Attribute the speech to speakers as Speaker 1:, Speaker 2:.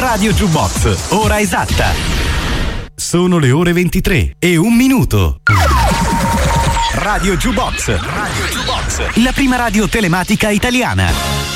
Speaker 1: Radio Jukebox, ora esatta. Sono le ore 23 e 1 minuto. Radio Jukebox, la prima radio telematica italiana.